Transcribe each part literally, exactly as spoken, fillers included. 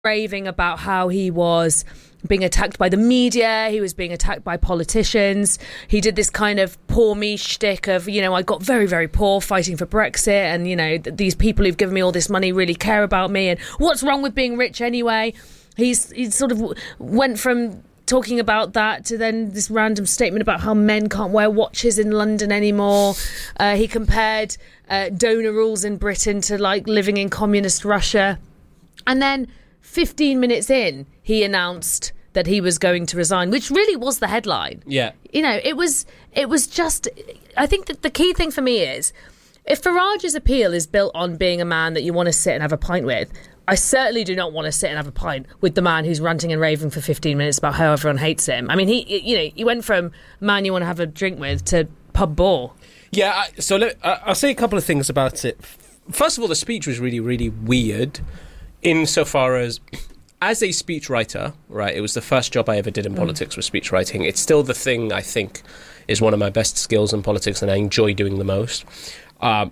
raving about how he was being attacked by the media, he was being attacked by politicians. He did this kind of poor me shtick of, you know, I got very, very poor fighting for Brexit, and, you know, th- these people who've given me all this money really care about me, and what's wrong with being rich anyway? He's he sort of w- went from talking about that to then this random statement about how men can't wear watches in London anymore. Uh, he compared uh, donor rules in Britain to, like, living in communist Russia. And then fifteen minutes in, he announced that he was going to resign, which really was the headline. Yeah. You know, it was it was just... I think that the key thing for me is, if Farage's appeal is built on being a man that you want to sit and have a pint with, I certainly do not want to sit and have a pint with the man who's ranting and raving for fifteen minutes about how everyone hates him. I mean, he, you know, he went from man you want to have a drink with to pub bore. Yeah, I, so let, I, I'll say a couple of things about it. First of all, the speech was really, really weird insofar as, as a speechwriter, right, it was the first job I ever did in mm. politics was speechwriting. It's still the thing I think is one of my best skills in politics and I enjoy doing the most. Um,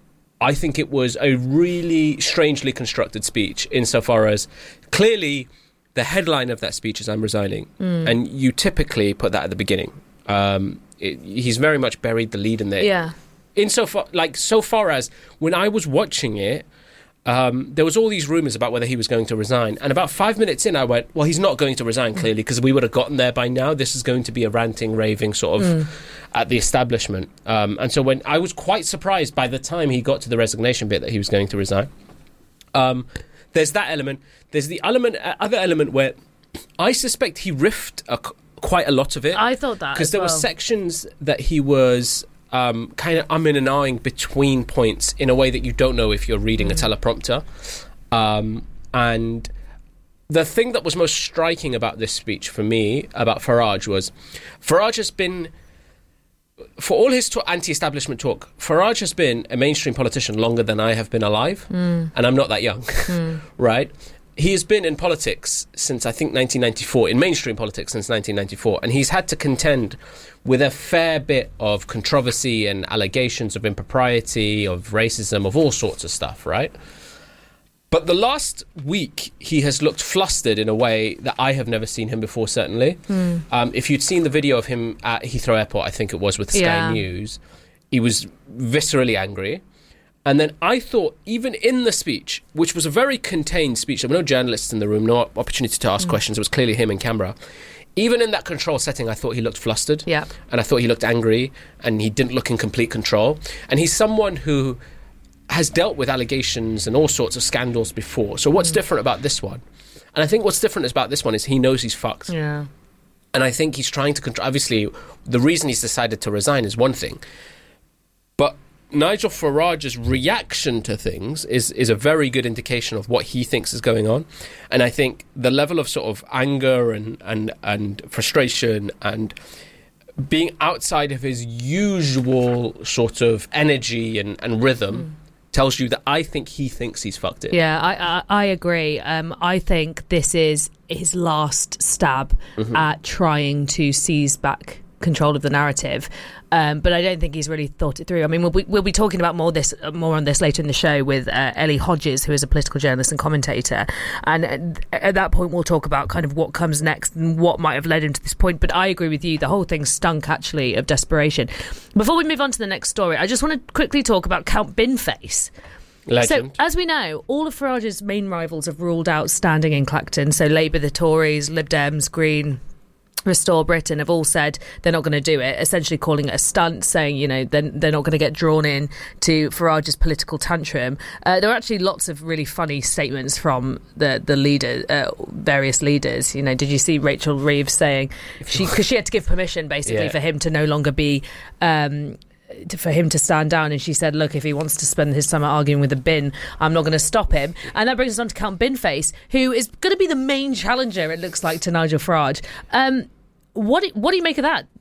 I think it was a really strangely constructed speech insofar as clearly the headline of that speech is I'm resigning. Mm. And you typically put that at the beginning. Um, it, he's very much buried the lead in there. Yeah. Insofar, like, so far as when I was watching it, Um, there was all these rumours about whether he was going to resign. And about five minutes in, I went, well, he's not going to resign, clearly, because we would have gotten there by now. This is going to be a ranting, raving sort of mm. at the establishment. Um, and so when I was quite surprised by the time he got to the resignation bit that he was going to resign. Um, there's that element. There's the element, uh, other element where I suspect he riffed a, quite a lot of it. I thought that Because there well. were sections that he was... Um, kind of umming and ahhing between points in a way that you don't know if you're reading mm. a teleprompter. Um, and the thing that was most striking about this speech for me, about Farage, was Farage has been, for all his to- anti-establishment talk, Farage has been a mainstream politician longer than I have been alive. Mm. And I'm not that young, mm. right? He has been in politics since, I think, nineteen ninety-four, in mainstream politics since nineteen ninety-four, and he's had to contend with a fair bit of controversy and allegations of impropriety, of racism, of all sorts of stuff, right? But the last week, he has looked flustered in a way that I have never seen him before, certainly. Mm. Um, if you'd seen the video of him at Heathrow Airport, I think it was, with Sky yeah. News, he was viscerally angry. And then I thought, even in the speech, which was a very contained speech, there were no journalists in the room, no opportunity to ask mm. questions, it was clearly him and camera. Even in that control setting, I thought he looked flustered. Yeah. And I thought he looked angry, and he didn't look in complete control. And he's someone who has dealt with allegations and all sorts of scandals before. So what's mm. different about this one? And I think what's different about this one is he knows he's fucked. Yeah. And I think he's trying to control... Obviously, the reason he's decided to resign is one thing. But Nigel Farage's reaction to things is is a very good indication of what he thinks is going on. And I think the level of sort of anger and and, and frustration and being outside of his usual sort of energy and, and rhythm mm. tells you that I think he thinks he's fucked it. Yeah, I I, I agree. Um, I think this is his last stab mm-hmm. at trying to seize back control of the narrative, um, but I don't think he's really thought it through. I mean, we'll be, we'll be talking about more this more on this later in the show with uh, Ellie Hodges, who is a political journalist and commentator, and at that point we'll talk about kind of what comes next and what might have led him to this point. But I agree with you, the whole thing stunk actually of desperation. Before we move on to the next story, I just want to quickly talk about Count Binface. Legend. So, as we know, all of Farage's main rivals have ruled out standing in Clacton. So Labour, the Tories, Lib Dems, Green, Restore Britain have all said they're not going to do it, essentially calling it a stunt, saying, you know, they're, they're not going to get drawn in to Farage's political tantrum. Uh, there were actually lots of really funny statements from the, the leader, uh, various leaders. You know, did you see Rachel Reeves saying, she because she had to give permission, basically, yeah. for him to no longer be... Um, To, for him to stand down, and she said, look, if he wants to spend his summer arguing with a bin, I'm not going to stop him. And that brings us on to Count Binface, who is going to be the main challenger, it looks like, to Nigel Farage. Um, what, what do you make of that,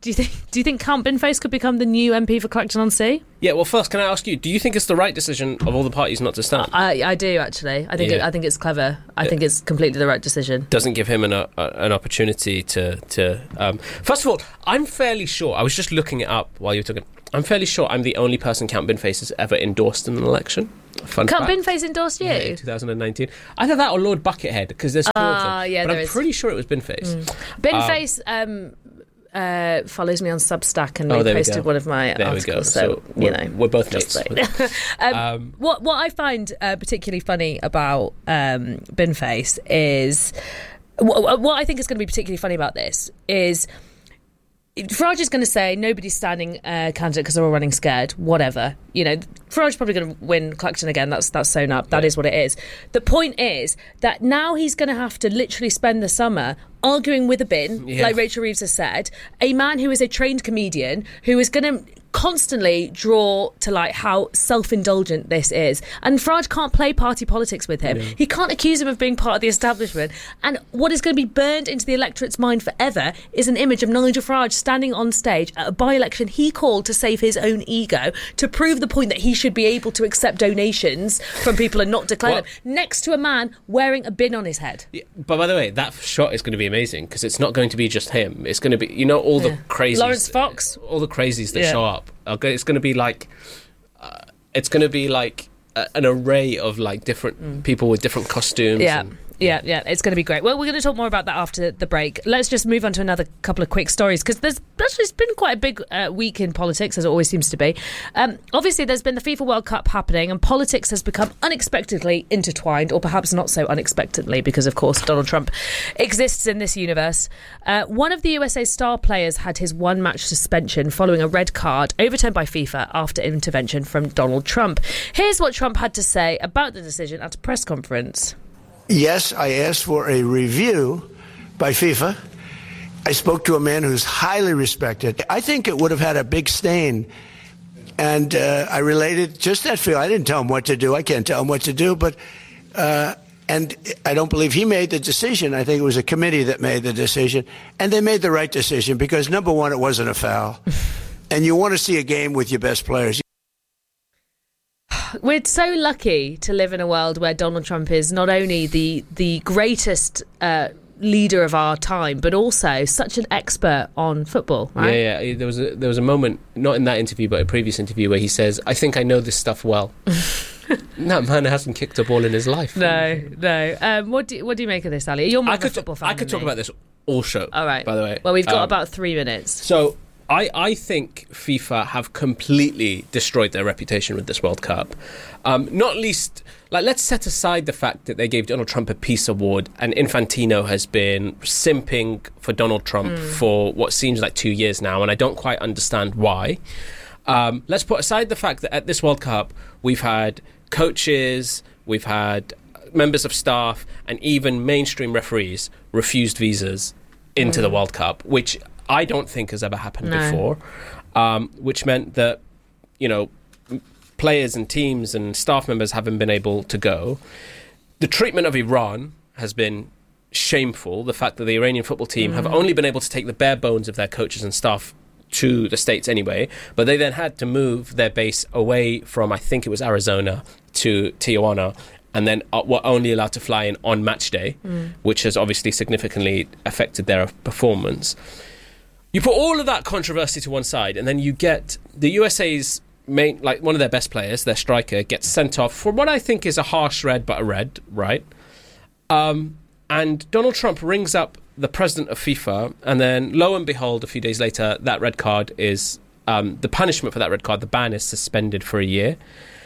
do you think do you think Count Binface could become the new M P for Clacton-on-Sea? Yeah, well, first, can I ask you, do you think it's the right decision of all the parties not to stand? I, I do, actually. I think Yeah. it, I think it's clever. I Yeah. think it's completely the right decision. Doesn't give him an uh, an opportunity to... to um, first of all, I'm fairly sure, I was just looking it up while you were talking, I'm fairly sure I'm the only person Count Binface has ever endorsed in an election. Fun Count fact. Binface endorsed you? Yeah, in two thousand nineteen. Either that or Lord Buckethead, because there's two of them. Ah, yeah, but there I'm is. pretty sure it was Binface. Mm. Binface um, uh, follows me on Substack and Oh, there we reposted go. one of my There we articles. go. So, So you we're, know, we're both just mates. saying. um, Um, what what I find uh, particularly funny about um, Binface is what, what I think is going to be particularly funny about this is. Farage is going to say nobody's standing uh, candidate because they're all running scared. Whatever, you know. Farage's probably going to win Clacton again. That's that's sewn up. That Yeah. is what it is. The point is that now he's going to have to literally spend the summer arguing with a bin, Yeah. like Rachel Reeves has said. A man who is a trained comedian who is going to constantly draw to like how self-indulgent this is, and Farage can't play party politics with him. He can't accuse him of being part of the establishment, and what is going to be burned into the electorate's mind forever is an image of Nigel Farage standing on stage at a by-election he called to save his own ego, to prove the point that he should be able to accept donations from people and not declare Well- them, next to a man wearing a bin on his head. Yeah, but by the way, that shot is going to be amazing because it's not going to be just him. It's going to be, you know, all Yeah. the crazies. Lawrence Fox. All the crazies that Yeah. show up. Okay, it's going to be like, uh, it's going to be like a, an array of like different people with different costumes. Yeah. and- Yeah, yeah, it's going to be great. Well, we're going to talk more about that after the break. Let's just move on to another couple of quick stories because there's actually it's been quite a big uh, week in politics, as it always seems to be. Um, obviously, there's been the FIFA World Cup happening, and politics has become unexpectedly intertwined, or perhaps not so unexpectedly, because of course Donald Trump exists in this universe. Uh, one of the U S A star players had his one-match suspension following a red card overturned by FIFA after intervention from Donald Trump. Here's what Trump had to say about the decision at a press conference. Yes, I asked for a review by FIFA. I spoke to a man who's highly respected. I think it would have had a big stain. And uh, I related just that feel. I didn't tell him what to do. I can't tell him what to do. But uh, and I don't believe he made the decision. I think it was a committee that made the decision. And they made the right decision because, number one, it wasn't a foul. And you want to see a game with your best players. We're so lucky to live in a world where Donald Trump is not only the the greatest uh, leader of our time, but also such an expert on football, right? Yeah, yeah. There was a, there was a moment, not in that interview, but a previous interview, where he says, "I think I know this stuff well." That man hasn't kicked a ball in his life. No, no. Um, what do you, what do you make of this, Ali? You're more I of a could, football fan. I could than talk me. about this all show. All right. By the way, Well, we've got Um, about three minutes. So I, I think FIFA have completely destroyed their reputation with this World Cup. Um, not least, like, let's set aside the fact that they gave Donald Trump a peace award and Infantino has been simping for Donald Trump for what seems like two years now, and I don't quite understand why. Um, let's put aside the fact that at this World Cup, we've had coaches, we've had members of staff, and even mainstream referees refused visas into the World Cup, which I don't think has ever happened No. before, um, which meant that, you know, m- players and teams and staff members haven't been able to go. The treatment of Iran has been shameful. The fact that the Iranian football team have only been able to take the bare bones of their coaches and staff to the States anyway, but they then had to move their base away from, I think it was Arizona, to Tijuana, and then uh, were only allowed to fly in on match day, which has obviously significantly affected their performance. You put all of that controversy to one side, and then you get the U S A's main, like one of their best players, their striker, gets sent off for what I think is a harsh red, but a red, right? Um, and Donald Trump rings up the president of FIFA, and then lo and behold, a few days later, that red card is um, the punishment for that red card. The ban is suspended for a year,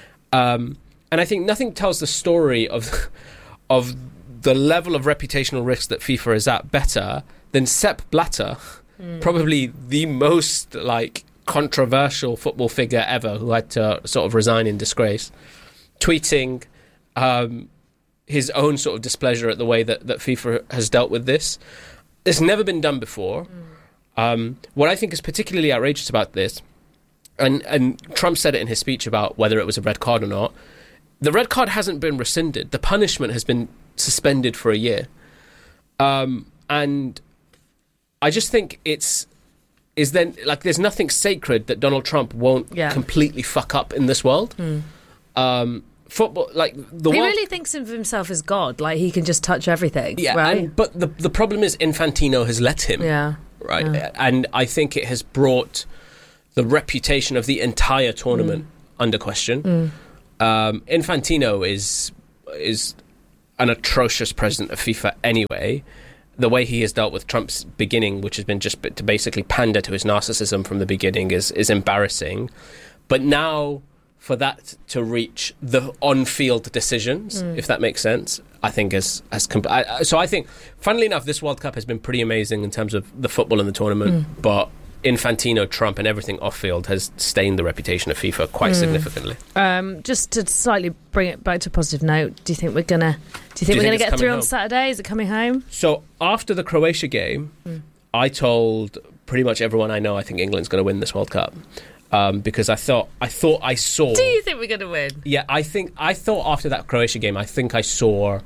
um, and I think nothing tells the story of of the level of reputational risk that FIFA is at better than Sepp Blatter. Probably the most like controversial football figure ever, who had to sort of resign in disgrace, tweeting um, his own sort of displeasure at the way that, that FIFA has dealt with this. It's never been done before. Um, what I think is particularly outrageous about this, and, and Trump said it in his speech about whether it was a red card or not, the red card hasn't been rescinded. The punishment has been suspended for a year. Um, and I just think it's is then like there's nothing sacred that Donald Trump won't Yeah. completely fuck up in this world. Mm. Um, football, like the He world, really thinks of himself as God, like he can just touch everything. yeah. right? And, but the the problem is Infantino has let him. yeah. Right, Yeah. and I think it has brought the reputation of the entire tournament Mm. under question. Um, Infantino is is an atrocious president of FIFA anyway. The way he has dealt with Trump's beginning, which has been just to basically pander to his narcissism from the beginning, is is embarrassing. But now, for that to reach the on-field decisions, Mm. if that makes sense, I think has has. Comp- I, so I think, funnily enough, this World Cup has been pretty amazing in terms of the football and the tournament, Mm. but Infantino, Trump, and everything off-field has stained the reputation of FIFA quite Mm. significantly. Um, just to slightly bring it back to a positive note, do you think we're gonna? Do you think Do you we're think gonna it's get coming through on home? Saturday? Is it coming home? So after the Croatia game, Mm. I told pretty much everyone I know I think England's going to win this World Cup. Um, because I thought I thought I saw. Do you think we're gonna win? Yeah, I think I thought after that Croatia game, I think I saw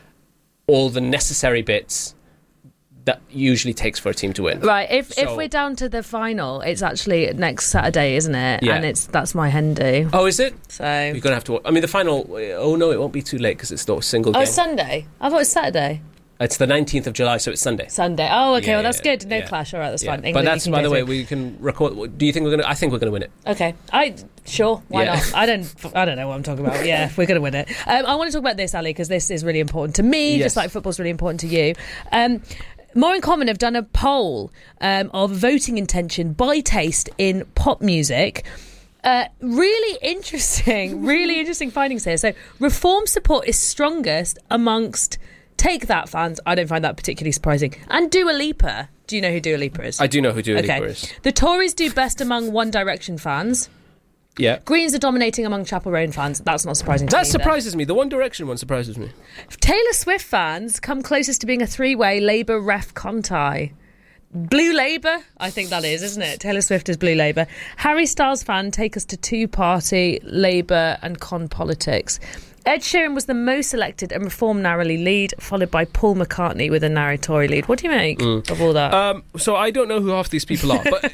all the necessary bits that usually takes for a team to win. Right. If if So- we're down to the final, it's actually next Saturday, isn't it? Yeah. And it's that's my hen do. Oh, is it? So. You're gonna have to. I mean, the final. Oh no, it won't be too late because it's not a single Oh, game. Sunday. I thought it was Saturday. It's the nineteenth of July, so it's Sunday. Sunday. Oh, okay. Yeah, well, that's yeah, good. No yeah. clash. All right, that's Yeah. fine. But England, that's you by can the go way, through. we can record. Do you think we're gonna? I think we're gonna win it. Okay, I sure. Why Yeah. not? I don't. I don't know what I'm talking about. Yeah, we're going to win it. Um, I want to talk about this, Ali, because this is really important to me, Yes. just like football's really important to you. Um, More in Common have done a poll um, of voting intention by taste in pop music. Uh, really interesting, really interesting findings here. So, reform support is strongest amongst Take That fans. I don't find that particularly surprising. And Dua Lipa. Do you know who Dua Lipa is? I do know who Dua okay. Lipa is. The Tories do best among One Direction fans. Yeah. Greens are dominating among Chapel Roan fans. That's not surprising to That me either. surprises me. The One Direction one surprises me. Taylor Swift fans come closest to being a three-way Labour ref conti. Blue Labour, I think that is, isn't it? Taylor Swift is Blue Labour. Harry Styles fan take us to two-party Labour and con politics. Ed Sheeran was the most selected and Reform narrowly lead, followed by Paul McCartney with a narrow Tory lead. What do you make Mm. of all that? Um, so I don't know who half these people are, but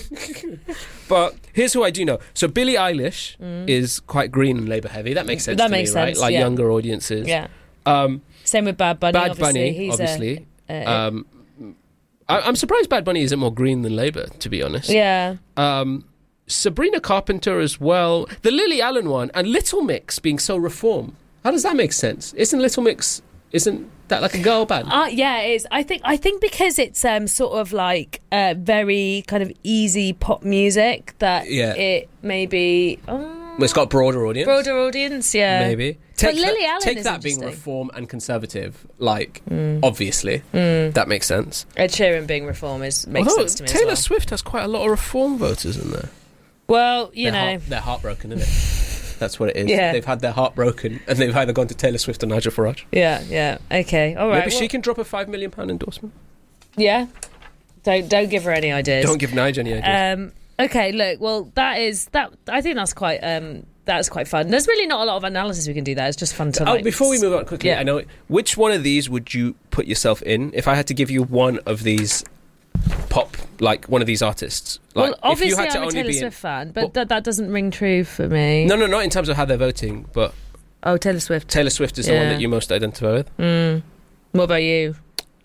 but here's who I do know. So Billie Eilish is quite green and Labour heavy. That makes sense. Mm. That to makes me, right? sense, Like yeah. younger audiences. yeah. Um, Same with Bad Bunny. Bad obviously. Bunny, He's obviously. A, a, um, I, I'm surprised Bad Bunny isn't more green than Labour, to be honest. yeah. Um, Sabrina Carpenter as well. The Lily Allen one and Little Mix being so Reform. How does that make sense? Isn't Little Mix? Isn't that like a girl band? Uh, yeah, it is. I think I think because it's um, sort of like uh, very kind of easy pop music that Yeah. it maybe um, Well, it's got a broader audience. broader audience. Yeah, Maybe. But Take Lily that, Allen take is that being interesting. Reform and Conservative, like, obviously. That makes sense. Ed Sheeran being Reform is makes Although sense to me Taylor as well. Swift has quite a lot of Reform voters in there. Well, you they're know, heart, they're heartbroken, isn't it? That's what it is. Yeah. They've had their heart broken and they've either gone to Taylor Swift or Nigel Farage. yeah, yeah. Okay, all right. Maybe she well, can drop a five million pound endorsement. yeah. Don't don't give her any ideas. Don't give Nigel any ideas. Um, okay, look. Well, that is that. I think that's quite. Um, that's quite fun. There's really not a lot of analysis we can do there. It's just fun to. Oh, like, before we move on quickly, yeah. I know which one of these would you put yourself in if I had to give you one of these pop, like one of these artists? Like, well, obviously, if you had to I'm a only Taylor be in- Swift fan, but Well- that that doesn't ring true for me. No, no, not in terms of how they're voting, but Oh, Taylor Swift. Taylor Swift is the one Yeah. that you most identify with. Mm. What about you?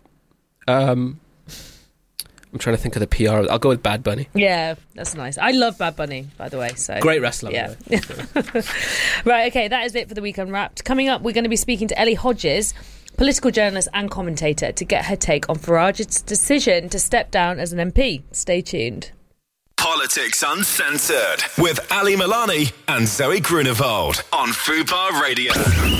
Um, I'm trying to think of the P R. I'll go with Bad Bunny. Yeah, that's nice. I love Bad Bunny, by the way. So Great wrestler. Yeah. by the way. Right, okay, that is it for the Week Unwrapped. Coming up, we're going to be speaking to Ellie Hodges, political journalist and commentator, to get her take on Farage's decision to step down as an M P. Stay tuned. Politics Uncensored with Ali Milani and Zoe Grunewald on Fubar Radio.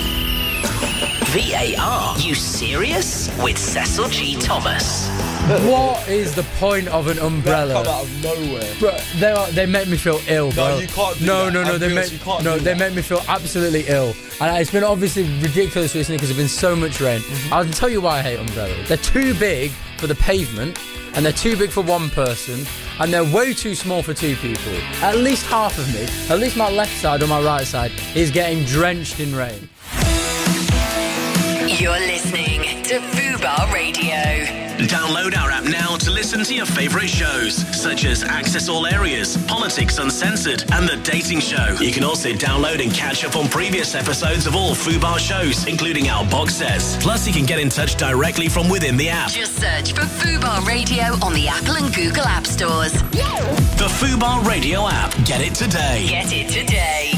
V A R, you serious? With Cecil G. Thomas. What is the point of an umbrella? Come out of nowhere. Bro, they are, they make me feel ill, bro. No, you can't do no, that. No, no, they Ambulance, make you can't no, do they that. make me feel absolutely ill. And it's been obviously ridiculous recently because there's been so much rain. Mm-hmm. I can tell you why I hate umbrellas. They're too big for the pavement, and they're too big for one person, and they're way too small for two people. At least half of me, at least my left side or my right side, is getting drenched in rain. You're listening to Fubar Radio. Download our app now to listen to your favourite shows, such as Access All Areas, Politics Uncensored, and The Dating Show. You can also download and catch up on previous episodes of all Fubar shows, including our box sets. Plus, you can get in touch directly from within the app. Just search for Fubar Radio on the Apple and Google App Stores. The Fubar Radio app. Get it today. Get it today.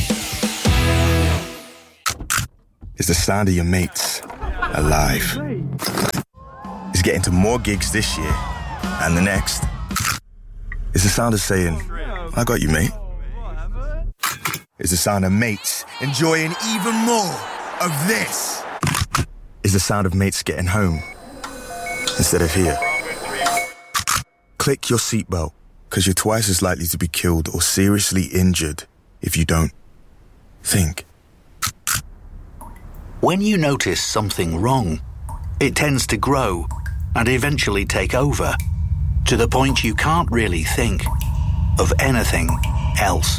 It's the sound of your mates alive. It's getting to more gigs this year and the next. It's the sound of saying, I got you, mate. It's the sound of mates enjoying even more of this. It's the sound of mates getting home instead of here. Click your seatbelt, because you're twice as likely to be killed or seriously injured if you don't. Think. When you notice something wrong, it tends to grow and eventually take over, to the point you can't really think of anything else.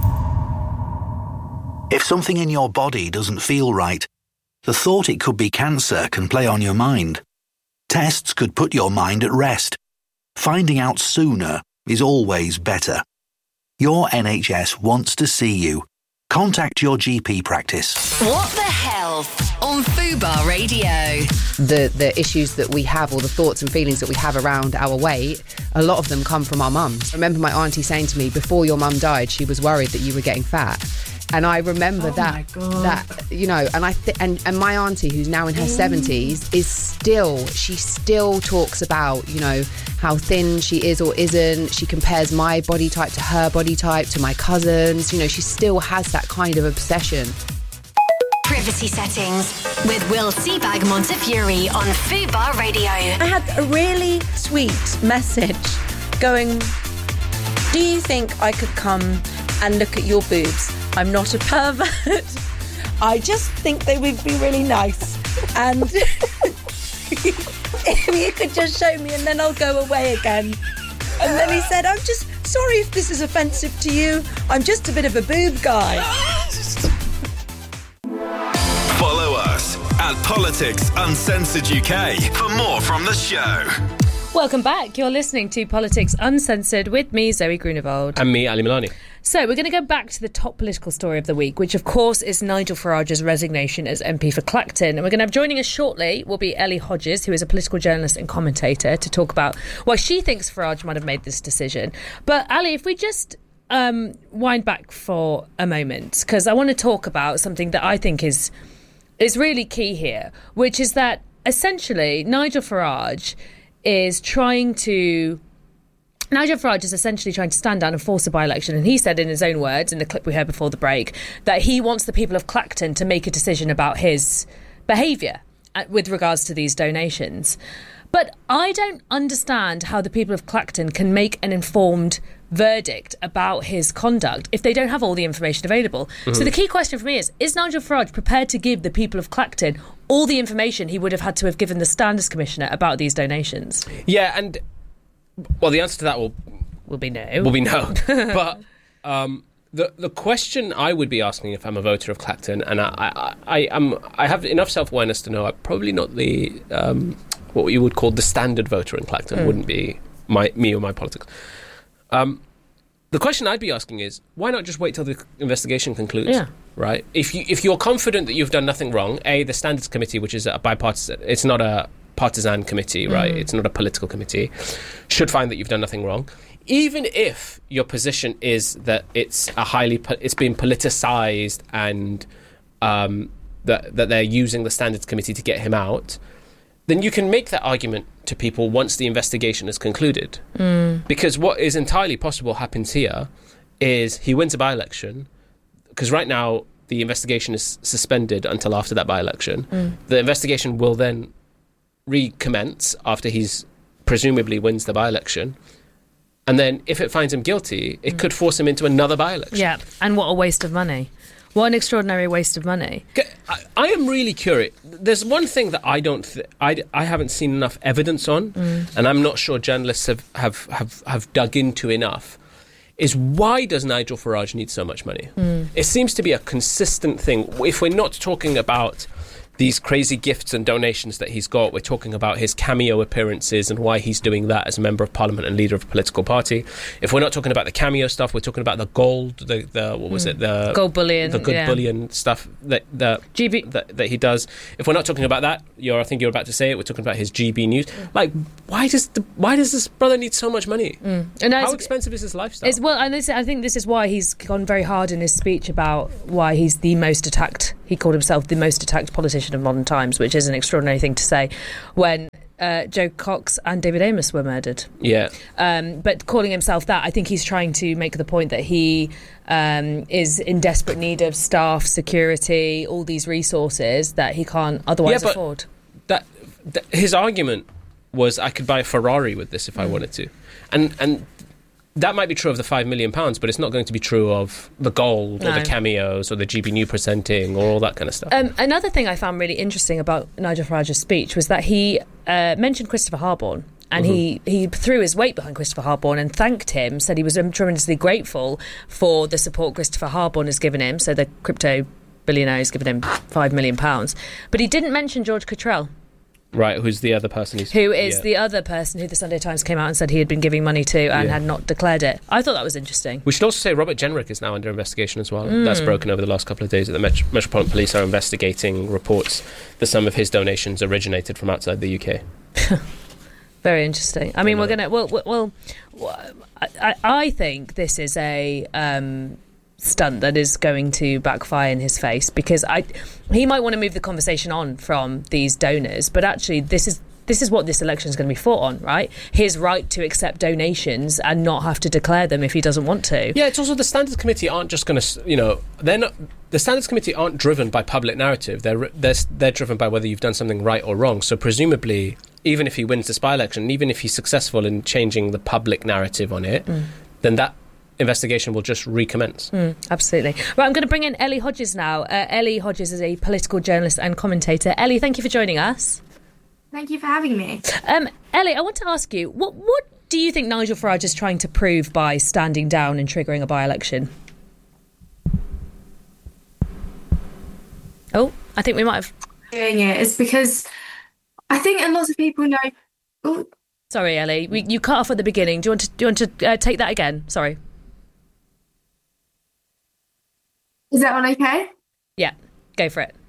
If something in your body doesn't feel right, the thought it could be cancer can play on your mind. Tests could put your mind at rest. Finding out sooner is always better. Your N H S wants to see you. Contact your G P practice. What the Health on Fubar Radio. The the issues that we have, or the thoughts and feelings that we have around our weight, a lot of them come from our mums. I remember my auntie saying to me, before your mum died, she was worried that you were getting fat. And I remember oh that, that you know, and I th- and and my auntie, who's now in her seventies, is still she still talks about, you know, how thin she is or isn't. She compares my body type to her body type, to my cousins. You know, she still has that kind of obsession. Privacy settings with Will Seabag Montefiore on Fubar Radio. I had a really sweet message going, do you think I could come and look at your boobs? I'm not a pervert. I just think they would be really nice. And if you could just show me and then I'll go away again. And then he said, I'm just sorry if this is offensive to you. I'm just a bit of a boob guy. Follow us at Politics Uncensored U K for more from the show. Welcome back. You're listening to Politics Uncensored with me, Zoe Grunewald. And me, Ali Milani. So we're going to go back to the top political story of the week, which of course is Nigel Farage's resignation as M P for Clacton. And we're going to have joining us shortly will be Ellie Hodges, who is a political journalist and commentator, to talk about why she thinks Farage might have made this decision. But Ali, if we just um, wind back for a moment, because I want to talk about something that I think is is really key here, which is that essentially Nigel Farage is trying to... Nigel Farage is essentially trying to stand down and force a by-election, and he said in his own words, in the clip we heard before the break, that he wants the people of Clacton to make a decision about his behaviour with regards to these donations. But I don't understand how the people of Clacton can make an informed verdict about his conduct if they don't have all the information available. Mm-hmm. So the key question for me is, is Nigel Farage prepared to give the people of Clacton all the information he would have had to have given the Standards Commissioner about these donations? Yeah, and... Well, the answer to that will will be no. Will be no. But um, the the question I would be asking if I'm a voter of Clacton, and I I, I am I have enough self awareness to know I'm probably not the um, what you would call the standard voter in Clacton. Mm. Wouldn't be my me or my politics. Um, the question I'd be asking is, why not just wait till the investigation concludes? Yeah. Right. If you if you're confident that you've done nothing wrong, a the Standards Committee, which is a bipartisan, it's not a partisan committee, right? Mm. It's not a political committee, should find that you've done nothing wrong. Even if your position is that it's a highly, it's been politicised and um, that that they're using the Standards Committee to get him out, then you can make that argument to people once the investigation is concluded. Mm. Because what is entirely possible happens here is he wins a by-election, because right now the investigation is suspended until after that by-election. Mm. The investigation will then recommence after he's presumably wins the by-election, and then if it finds him guilty, it mm. could force him into another by-election. Yeah, and what a waste of money. What an extraordinary waste of money. I, I am really curious. There's one thing that I don't th- I, I haven't seen enough evidence on, mm. and I'm not sure journalists have, have, have, have dug into enough, is why does Nigel Farage need so much money? Mm. It seems to be a consistent thing. If we're not talking about these crazy gifts and donations that he's got. We're talking about his cameo appearances and why he's doing that as a member of parliament and leader of a political party. If we're not talking about the cameo stuff, we're talking about the gold, the, the what was mm. it, the gold bullion, the good yeah. bullion stuff that that, G B that that he does. If we're not talking about that, you're I think you're about to say it. We're talking about his G B News. Like, why does the why does this brother need so much money? Mm. And how expensive is his lifestyle? It's, well, and this, I think this is why he's gone very hard in his speech about why he's the most attacked. He called himself the most attacked politician of modern times, which is an extraordinary thing to say when uh, Joe Cox and David Amess were murdered. Yeah. Um, but calling himself that, I think he's trying to make the point that he um, is in desperate need of staff, security, all these resources that he can't otherwise yeah, but afford. That, that his argument was, I could buy a Ferrari with this if I mm. wanted to, and and. That might be true of the five million pounds, but it's not going to be true of the gold no. or the cameos or the G B New presenting or all that kind of stuff. Um, another thing I found really interesting about Nigel Farage's speech was that he uh, mentioned Christopher Harborne. And mm-hmm. he, he threw his weight behind Christopher Harborne and thanked him, said he was tremendously grateful for the support Christopher Harborne has given him. So the crypto billionaire has given him five million pounds. But he didn't mention George Cottrell. Right, who's the other person he's... Who is yeah. the other person who the Sunday Times came out and said he had been giving money to and yeah. had not declared it. I thought that was interesting. We should also say Robert Jenrick is now under investigation as well. Mm. That's broken over the last couple of days. That the Met- Metropolitan Police are investigating reports that some of his donations originated from outside the U K. Very interesting. I mean, we're going to... Well, well, well I, I think this is a... Um, stunt that is going to backfire in his face, because I he might want to move the conversation on from these donors, but actually this is this is what this election is going to be fought on, right? His right to accept donations and not have to declare them if he doesn't want to. Yeah, it's also the Standards Committee aren't just going to, you know, they're not, the Standards Committee aren't driven by public narrative. They're they're they're driven by whether you've done something right or wrong. So presumably, even if he wins this by-election, even if he's successful in changing the public narrative on it, mm. then that investigation will just recommence. Mm, absolutely. Right, I'm going to bring in Ellie Hodges now. Uh, Ellie Hodges is a political journalist and commentator. Ellie, thank you for joining us. Thank you for having me. Um, Ellie, I want to ask you, what what do you think Nigel Farage is trying to prove by standing down and triggering a by-election? Oh, I think we might have... Doing it is because I think a lot of people know... Oh. Sorry, Ellie, we, you cut off at the beginning. Do you want to, do you want to uh, take that again? Sorry. Is that one okay? Yeah, go for it.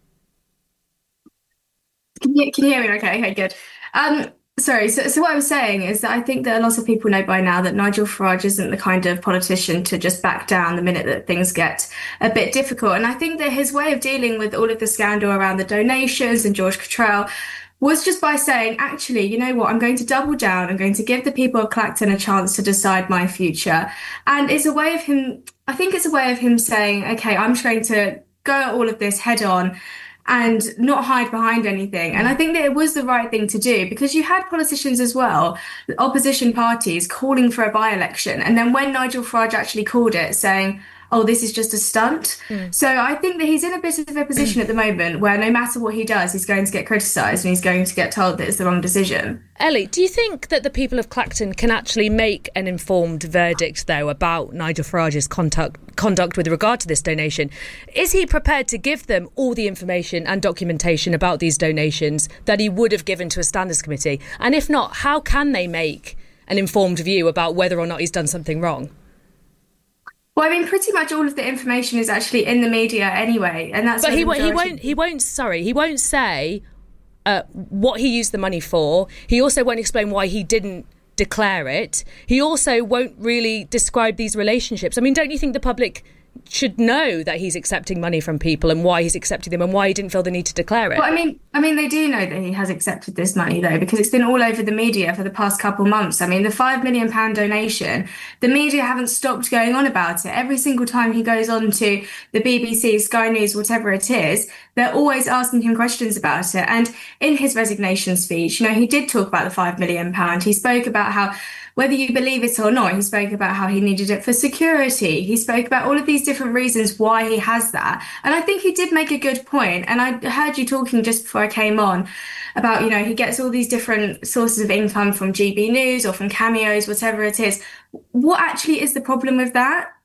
Can you, can you hear me okay? Okay, good. Um, sorry, so, so what I was saying is that I think that a lot of people know by now that Nigel Farage isn't the kind of politician to just back down the minute that things get a bit difficult. And I think that his way of dealing with all of the scandal around the donations and George Cottrell was just by saying, actually, you know what, I'm going to double down. I'm going to give the people of Clacton a chance to decide my future. And it's a way of him, I think it's a way of him saying, okay, I'm just going to go at all of this head on and not hide behind anything. And I think that it was the right thing to do, because you had politicians as well, opposition parties, calling for a by-election. And then when Nigel Farage actually called it, saying, oh, this is just a stunt. Mm. So I think that he's in a bit of a position at the moment where no matter what he does, he's going to get criticised and he's going to get told that it's the wrong decision. Ellie, do you think that the people of Clacton can actually make an informed verdict, though, about Nigel Farage's conduct, conduct with regard to this donation? Is he prepared to give them all the information and documentation about these donations that he would have given to a standards committee? And if not, how can they make an informed view about whether or not he's done something wrong? Well, I mean, pretty much all of the information is actually in the media anyway, and that's. But he, won't, he won't. He won't. Sorry, he won't say uh, what he used the money for. He also won't explain why he didn't declare it. He also won't really describe these relationships. I mean, don't you think the public should know that he's accepting money from people and why he's accepting them and why he didn't feel the need to declare it? Well, I mean, I mean, they do know that he has accepted this money, though, because it's been all over the media for the past couple months. I mean, the five million pound donation, the media haven't stopped going on about it. Every single time he goes on to the B B C, Sky News, whatever it is, they're always asking him questions about it. And in his resignation speech, you know, he did talk about the five million pound. He spoke about how, whether you believe it or not, he spoke about how he needed it for security. He spoke about all of these different reasons why he has that. And I think he did make a good point. And I heard you talking just before I came on about, you know, he gets all these different sources of income from G B News or from cameos, whatever it is. What actually is the problem with that?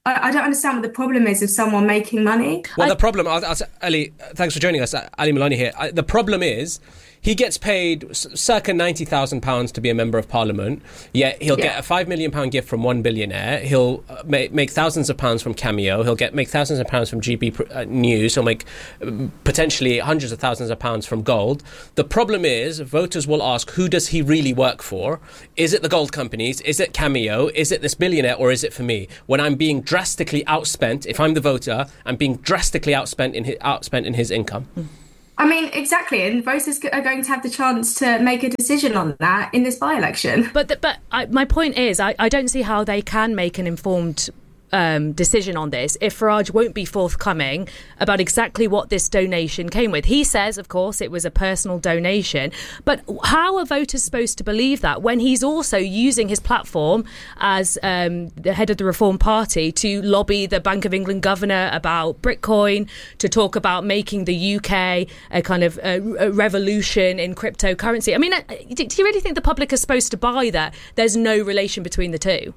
I, I don't understand what the problem is of someone making money. Well, I, the problem, I'll, I'll, Ali, thanks for joining us. Ali Milani here. I, the problem is he gets paid circa ninety thousand pounds to be a member of parliament, yet he'll yeah. get a five million pounds gift from one billionaire. He'll uh, make, make thousands of pounds from Cameo. He'll get make thousands of pounds from G B uh, News. He'll make uh, potentially hundreds of thousands of pounds from Gold. The problem is voters will ask, who does he really work for? Is it the gold companies? Is it Cameo? Is it this billionaire? Or is it for me? When I'm being drastically outspent, if I'm the voter, I'm being drastically outspent in his, outspent in his income. Mm. I mean, exactly, and voters are going to have the chance to make a decision on that in this by-election. But the, but I, my point is, I, I don't see how they can make an informed um, decision on this if Farage won't be forthcoming about exactly what this donation came with. He says, of course, it was a personal donation, but how are voters supposed to believe that when he's also using his platform as um, the head of the Reform Party to lobby the Bank of England governor about Bitcoin, to talk about making the U K a kind of a, a revolution in cryptocurrency? I mean, do you really think the public is supposed to buy that there's no relation between the two?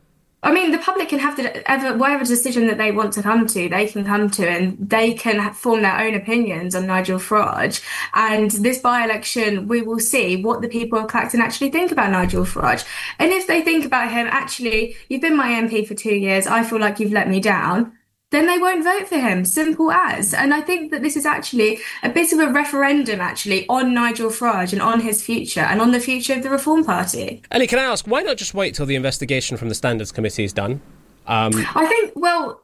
I mean, the public can have to, ever, whatever decision that they want to come to, they can come to, and they can form their own opinions on Nigel Farage. And this by-election, we will see what the people of Clacton actually think about Nigel Farage. And if they think about him, actually, you've been my M P for two years, I feel like you've let me down, then they won't vote for him. Simple as. And I think that this is actually a bit of a referendum, actually, on Nigel Farage and on his future and on the future of the Reform Party. Ellie, can I ask, why not just wait till the investigation from the Standards Committee is done? Um, I think, well,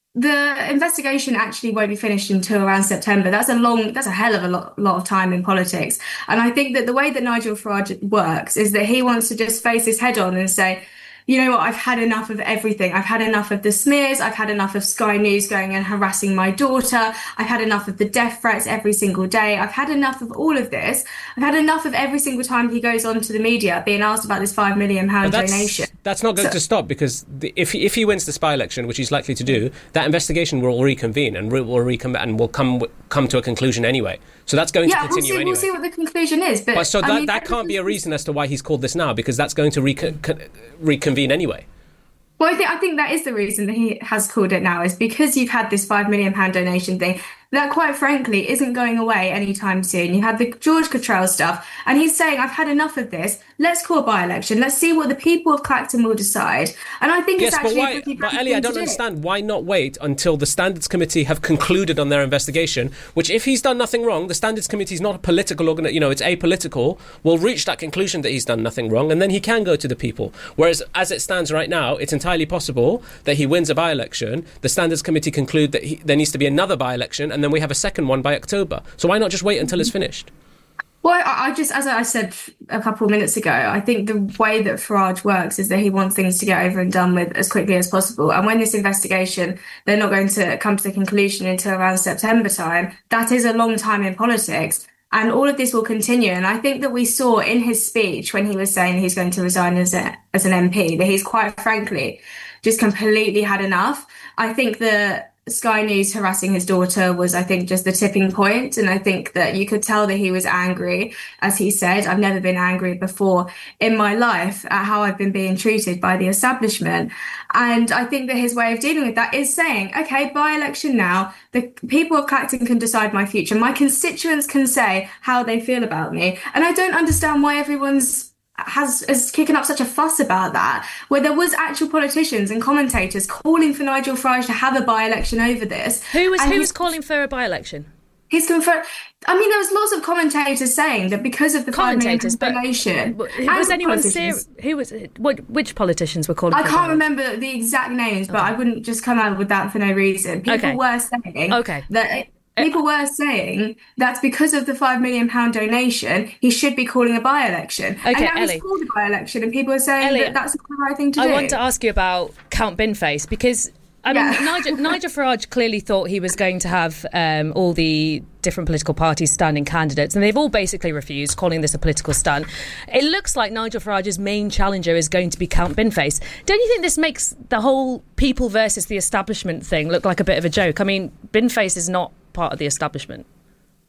the investigation actually won't be finished until around September. That's a long, that's a hell of a lot, lot of time in politics. And I think that the way that Nigel Farage works is that he wants to just face his head on and say, you know what, I've had enough of everything. I've had enough of the smears. I've had enough of Sky News going and harassing my daughter. I've had enough of the death threats every single day. I've had enough of all of this. I've had enough of every single time he goes on to the media being asked about this five million pounds that's, donation. That's not going so, to stop, because the, if, if he wins this by-election, which he's likely to do, that investigation will reconvene and will, will recom- and will come come to a conclusion anyway. So that's going yeah, to continue we'll see, anyway. We'll see what the conclusion is. But, but so I that, mean, that can't be a reason as to why he's called this now, because that's going to recon- con- reconvene anyway. Well, I think I think that is the reason that he has called it now, is because you've had this five million pounds donation thing that, quite frankly, isn't going away anytime soon. You had the George Cottrell stuff, and he's saying, I've had enough of this. Let's call a by-election. Let's see what the people of Clacton will decide. And I think yes, it's actually but why, a pretty but Ellie, I don't do. understand. Why not wait until the Standards Committee have concluded on their investigation, which, if he's done nothing wrong, the Standards Committee is not a political organ, you know, it's apolitical, will reach that conclusion that he's done nothing wrong, and then he can go to the people. Whereas, as it stands right now, it's entirely possible that he wins a by-election, the Standards Committee conclude that he, there needs to be another by-election, and then we have a second one by October. So why not just wait until it's finished? Well, I, I just, as I said a couple of minutes ago, I think the way that Farage works is that he wants things to get over and done with as quickly as possible. And when this investigation, they're not going to come to the conclusion until around September time, that is a long time in politics. And all of this will continue. And I think that we saw in his speech when he was saying he's going to resign as, a, as an M P, that he's quite frankly just completely had enough. I think that Sky News harassing his daughter was, I think, just the tipping point. And I think that you could tell that he was angry. As he said, I've never been angry before in my life at how I've been being treated by the establishment. And I think that his way of dealing with that is saying, OK, by-election now, the people of Clacton can decide my future. My constituents can say how they feel about me. And I don't understand why everyone's has is kicking up such a fuss about that, where there was actual politicians and commentators calling for Nigel Farage to have a by-election over this. Who was who was calling for a by-election? He's confirmed. I mean, there was lots of commentators saying that because of the commentators, five million donation, was anyone serious? Who was what? Which politicians were calling? I for can't remember the exact names, but okay. I wouldn't just come out with that for no reason. People okay. were saying okay. that. People were saying that because of the five million pounds donation, he should be calling a by-election. Okay, and now Ellie. he's called a by-election, and people are saying Ellie, that that's not the right thing to I do. I want to ask you about Count Binface, because I mean, yeah. Nigel, Nigel Farage clearly thought he was going to have um, all the different political parties standing candidates, and they've all basically refused, calling this a political stunt. It looks like Nigel Farage's main challenger is going to be Count Binface. Don't you think this makes the whole people versus the establishment thing look like a bit of a joke? I mean, Binface is not part of the establishment.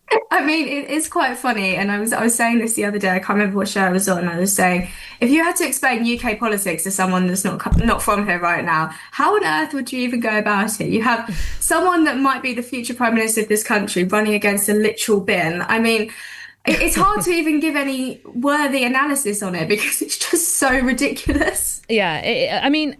I mean, it is quite funny, and I was I was saying this the other day. I can't remember what show I was on. I was saying, if you had to explain U K politics to someone that's not co- not from here right now, how on earth would you even go about it? You have someone that might be the future prime minister of this country running against a literal bin. I mean, it, it's hard to even give any worthy analysis on it because it's just so ridiculous. Yeah, it, I mean.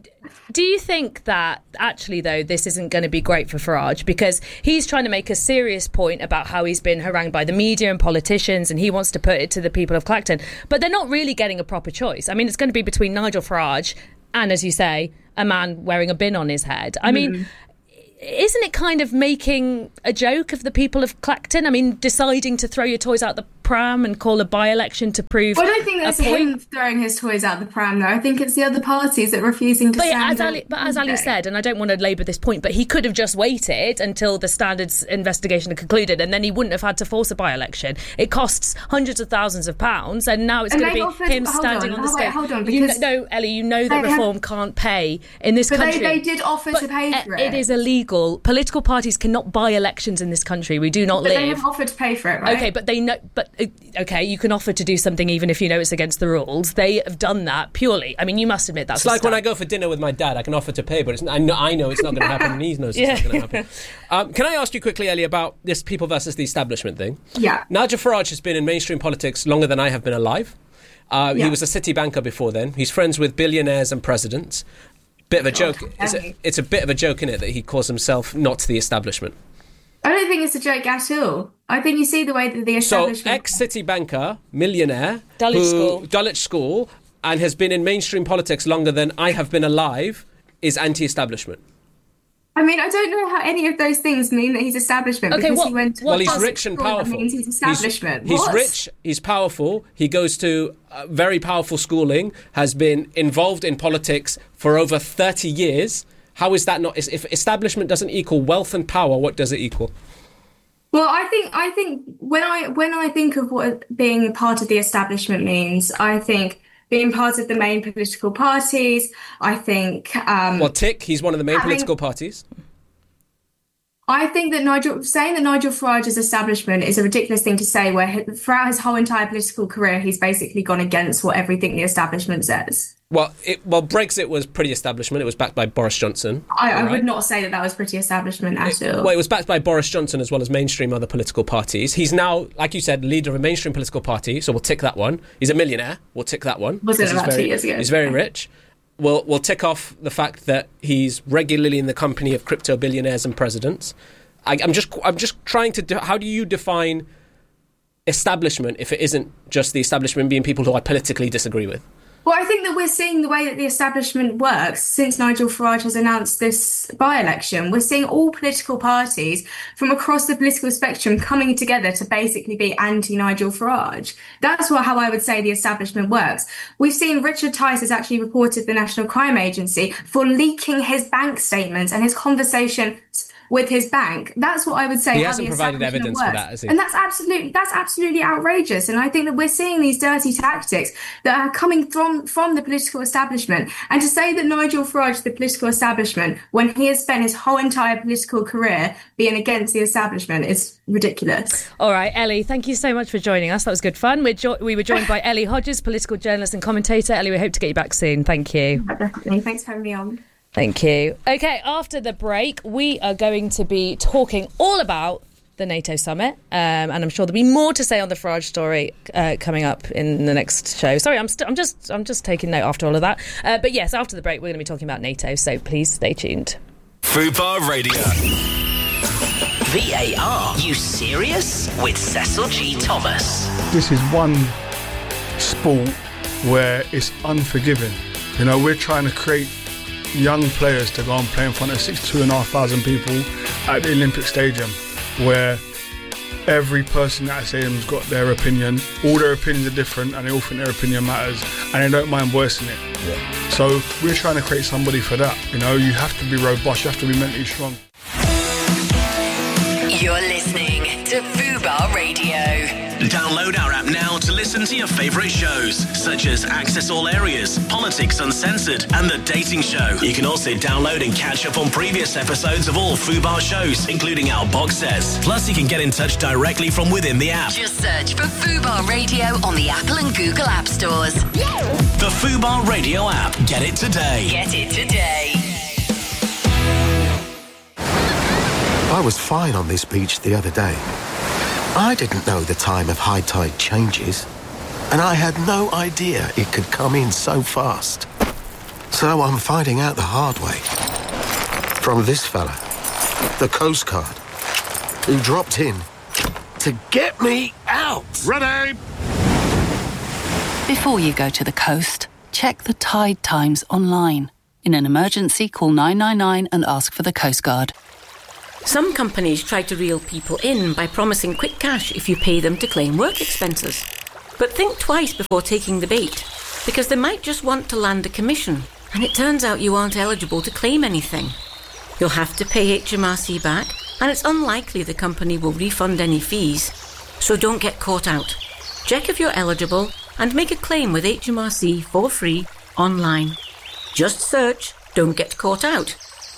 Do you think that actually, though, this isn't going to be great for Farage because he's trying to make a serious point about how he's been harangued by the media and politicians and he wants to put it to the people of Clacton, but they're not really getting a proper choice. I mean, it's going to be between Nigel Farage and, as you say, a man wearing a bin on his head. I mean, mm. isn't it kind of making a joke of the people of Clacton? I mean, deciding to throw your toys out the pram and call a by-election to prove well, I don't think that's him throwing his toys out the pram, though. I think it's the other parties that are refusing to but stand yeah, as Ali, But as Ali said, and I don't want to labour this point, but he could have just waited until the Standards investigation had concluded and then he wouldn't have had to force a by-election. It costs hundreds of thousands of pounds and now it's going to be offered, him standing on, on the stage. Hold on, you know, Ellie, you know that reform have, can't pay in this but country. But they, they did offer to pay for it. It is illegal. Political parties cannot buy elections in this country. We do not but live. They have offered to pay for it, right? Okay, but they know. But okay, you can offer to do something even if you know it's against the rules. They have done that purely. I mean, you must admit that's. It's like when I go for dinner with my dad. I can offer to pay, but it's, I know I know it's not going to happen, and he knows it's yeah. not going to happen. Um, can I ask you quickly, Ellie, about this people versus the establishment thing? Yeah. Nigel Farage has been in mainstream politics longer than I have been alive. Uh, yeah. He was a city banker before then. He's friends with billionaires and presidents. Bit of a joke. Oh, it's, a, it's a bit of a joke, isn't it, that he calls himself not the establishment. I don't think it's a joke at all. I think you see the way that the establishment... So, ex-city banker, millionaire, Dulwich who, School. Dulwich School, and has been in mainstream politics longer than I have been alive, is anti-establishment. I mean, I don't know how any of those things mean that he's establishment. Okay, because what, he went to well, he's rich and powerful. That means he's establishment. He's, he's what? rich, he's powerful, he goes to uh, very powerful schooling, has been involved in politics for over thirty years. How is that not... If establishment doesn't equal wealth and power, what does it equal? Well, I think I think when I when I think of what being part of the establishment means, I think being part of the main political parties. I think. Um, well, tick. He's one of the main having, political parties. I think that Nigel saying that Nigel Farage's establishment is a ridiculous thing to say. Where throughout his whole entire political career, he's basically gone against what everything the establishment says. Well, it, well, Brexit was pretty establishment. It was backed by Boris Johnson. I, I right? would not say that that was pretty establishment at it, all. Well, it was backed by Boris Johnson as well as mainstream other political parties. He's now, like you said, leader of a mainstream political party, so we'll tick that one. He's a millionaire. We'll tick that one. Was it about very, two years ago? He's very rich. We'll, we'll tick off the fact that he's regularly in the company of crypto billionaires and presidents. I, I'm just, I'm just trying to. Do, how do you define establishment if it isn't just the establishment being people who I politically disagree with? Well, I think that we're seeing the way that the establishment works since Nigel Farage has announced this by-election. We're seeing all political parties from across the political spectrum coming together to basically be anti-Nigel Farage. That's what, how I would say the establishment works. We've seen Richard Tice has actually reported the National Crime Agency for leaking his bank statements and his conversations with his bank. That's what I would say. He how hasn't the provided evidence works. for that, has he? And that's absolutely that's absolutely outrageous. And I think that we're seeing these dirty tactics that are coming from from the political establishment. And to say that Nigel Farage, the political establishment, when he has spent his whole entire political career being against the establishment, is ridiculous. All right, Ellie, thank you so much for joining us. That was good fun. We're jo- we were joined by Ellie Hodges, political journalist and commentator. Ellie, we hope to get you back soon. Thank you. Definitely. Thanks for having me on. Thank you. Okay, after the break, we are going to be talking all about the NATO summit, um, and I'm sure there'll be more to say on the Farage story uh, coming up in the next show. Sorry, I'm, st- I'm just I'm just taking note after all of that. Uh, but yes, after the break, we're going to be talking about NATO, so please stay tuned. Fubar Radio. V A R, you serious? With Cecil G. Thomas. This is one sport where it's unforgiving. You know, we're trying to create young players to go and play in front of sixty-two and a half thousand people at the Olympic Stadium, where every person at that stadium's got their opinion. All their opinions are different, and they all think their opinion matters, and they don't mind voicing it. Yeah. So we're trying to create somebody for that. You know, you have to be robust, you have to be mentally strong. You're listening to Fubar Radio. Download our app now to listen to your favourite shows, such as Access All Areas, Politics Uncensored, and The Dating Show. You can also download and catch up on previous episodes of all Fubar shows, including our box sets. Plus, you can get in touch directly from within the app. Just search for Fubar Radio on the Apple and Google App Stores. The Fubar Radio app. Get it today. Get it today. I was fine on this beach the other day. I didn't know the time of high tide changes, and I had no idea it could come in so fast. So I'm finding out the hard way. From this fella, the Coast Guard, who dropped in to get me out. Ready? Before you go to the coast, check the tide times online. In an emergency, call nine nine nine and ask for the Coast Guard. Some companies try to reel people in by promising quick cash if you pay them to claim work expenses. But think twice before taking the bait, because they might just want to land a commission, and it turns out you aren't eligible to claim anything. You'll have to pay H M R C back, and it's unlikely the company will refund any fees. So don't get caught out. Check if you're eligible and make a claim with H M R C for free online. Just search Don't Get Caught Out.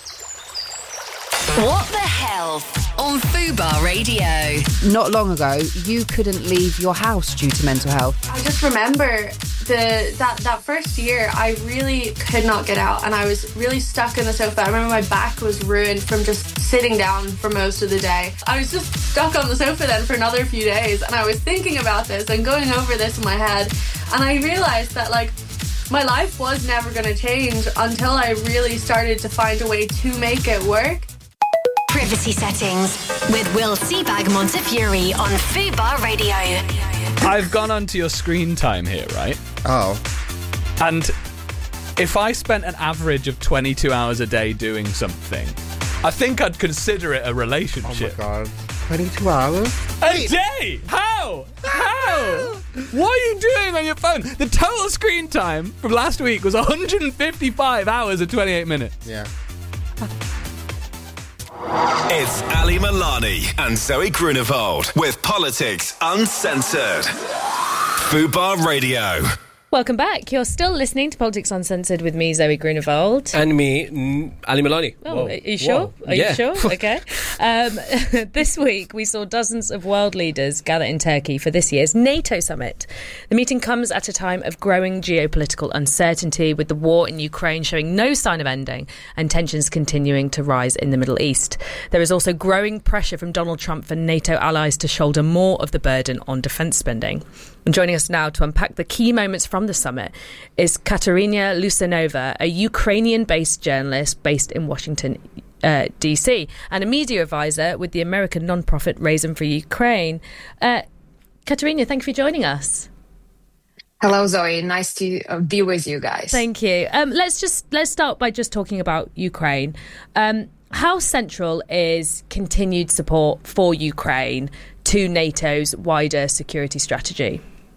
What the hell on Fubar Radio? Not long ago, you couldn't leave your house due to mental health. I just remember the that, that first year, I really could not get out, and I was really stuck in the sofa. I remember my back was ruined from just sitting down for most of the day. I was just stuck on the sofa then for another few days, and I was thinking about this and going over this in my head, and I realised that, like, my life was never going to change until I really started to find a way to make it work. Privacy Settings with Will Seabag Montefiore on Fubar Radio. I've gone onto your screen time here, right? Oh. And if I spent an average of twenty-two hours a day doing something, I think I'd consider it a relationship. Oh my God. twenty-two hours? A day? How? How? What are you doing on your phone? The total screen time from last week was one hundred fifty-five hours and twenty-eight minutes. Yeah. It's Ali Milani and Zoe Grunewald with Politics Uncensored. Fubar Radio. Welcome back. You're still listening to Politics Uncensored with me, Zoe Grunewald. And me, n- Ali Milani. Oh, Whoa. are you sure? Whoa. Are yeah. you sure? Okay. Um, this week, we saw dozens of world leaders gather in Turkey for this year's NATO summit. The meeting comes at a time of growing geopolitical uncertainty, with the war in Ukraine showing no sign of ending and tensions continuing to rise in the Middle East. There is also growing pressure from Donald Trump for NATO allies to shoulder more of the burden on defence spending. And joining us now to unpack the key moments from the summit is Kateryna Lusanova, a Ukrainian-based journalist based in Washington, uh, D C, and a media advisor with the American non-profit Raisin for Ukraine. Uh, Kateryna, thank you for joining us. Hello, Zoe. Nice to uh, be with you guys. Thank you. Um, let's just let's start by just talking about Ukraine. Um, how central is continued support for Ukraine to NATO's wider security strategy?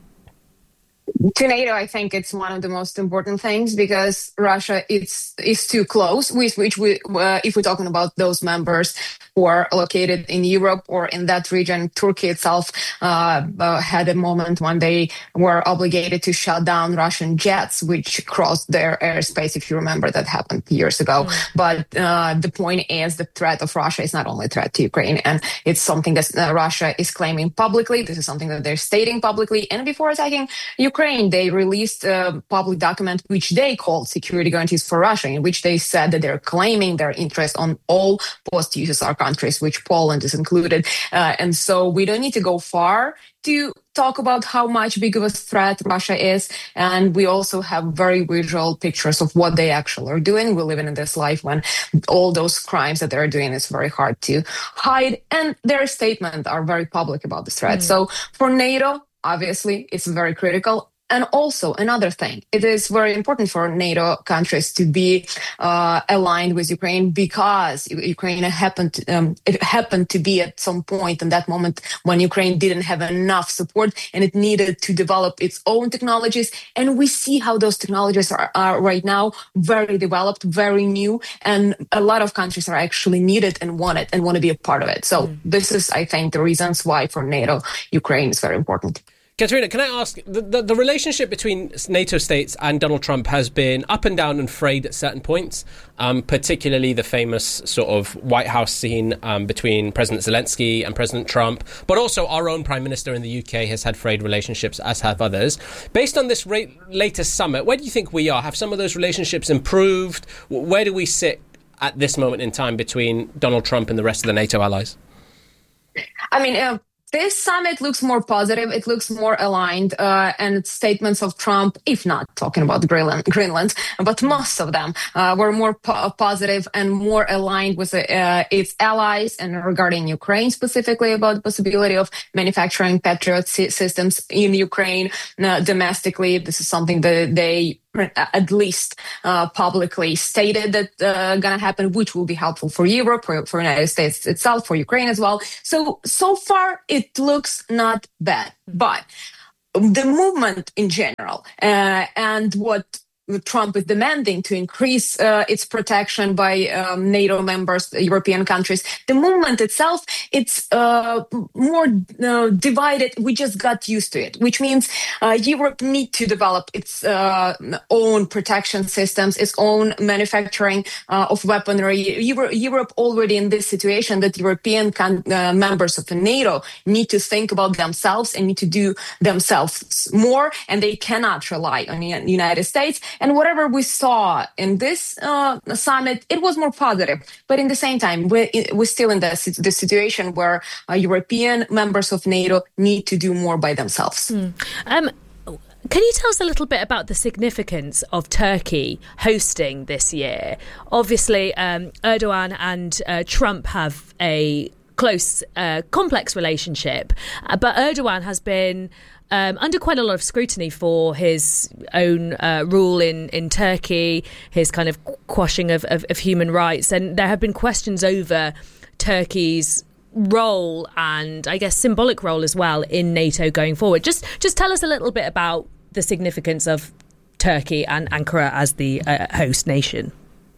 To NATO, I think it's one of the most important things because Russia is is too close. With which we, uh, if we're talking about those members who are located in Europe or in that region, Turkey itself uh, uh, had a moment when they were obligated to shut down Russian jets, which crossed their airspace. If you remember, that happened years ago. Mm. But uh, the point is, the threat of Russia is not only a threat to Ukraine, and it's something that uh, Russia is claiming publicly. This is something that they're stating publicly, and before attacking Ukraine, they released a public document which they called Security Guarantees for Russia, in which they said that they're claiming their interest on all post-U S S R countries, which Poland is included. Uh, and so we don't need to go far to talk about how much big of a threat Russia is. And we also have very visual pictures of what they actually are doing. We're living in this life when all those crimes that they're doing is very hard to hide. And their statements are very public about the threat. Mm. So for NATO, obviously, it's very critical. And also another thing, it is very important for NATO countries to be uh, aligned with Ukraine because Ukraine happened to, um, it happened to be at some point in that moment when Ukraine didn't have enough support and it needed to develop its own technologies. And we see how those technologies are, are right now very developed, very new, and a lot of countries are actually needed and want it and want to be a part of it. So mm. this is, I think, the reasons why for NATO, Ukraine is very important. Katerina, can I ask, the, the, the relationship between NATO states and Donald Trump has been up and down and frayed at certain points, um, particularly the famous sort of White House scene um, between President Zelensky and President Trump, but also our own Prime Minister in the U K has had frayed relationships, as have others. Based on this ra- latest summit, where do you think we are? Have some of those relationships improved? Where do we sit at this moment in time between Donald Trump and the rest of the NATO allies? I mean, uh, this summit looks more positive. It looks more aligned, uh, and statements of Trump, if not talking about Greenland, Greenland but most of them uh, were more po- positive and more aligned with uh, its allies, and regarding Ukraine specifically about the possibility of manufacturing Patriot sy- systems in Ukraine uh, domestically. This is something that they at least uh, publicly stated that uh, gonna happen, which will be helpful for Europe, for, for United States itself, for Ukraine as well. So, so far it looks not bad, but the movement in general uh, and what Trump is demanding to increase uh, its protection by um, NATO members, European countries. The movement itself, it's uh, more uh, divided. We just got used to it, which means uh, Europe need to develop its uh, own protection systems, its own manufacturing uh, of weaponry. Euro- Europe already in this situation that European con- uh, members of the NATO need to think about themselves and need to do themselves more, and they cannot rely on the United States. And whatever we saw in this uh, summit, it was more positive. But in the same time, we're, we're still in the, the situation where uh, European members of NATO need to do more by themselves. Mm. Um, can you tell us a little bit about the significance of Turkey hosting this year? Obviously, um, Erdogan and uh, Trump have a close, uh, complex relationship, uh, but Erdogan has been Um, under quite a lot of scrutiny for his own uh, rule in, in Turkey, his kind of quashing of, of, of human rights. And there have been questions over Turkey's role and, I guess, symbolic role as well in NATO going forward. Just just tell us a little bit about the significance of Turkey and Ankara as the uh, host nation.